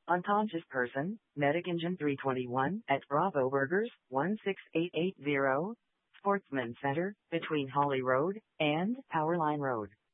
Unconscious person, Medic Engine 321 at Bravo Burgers, 16880, Sportsman Center, between Holly Road and Powerline Road.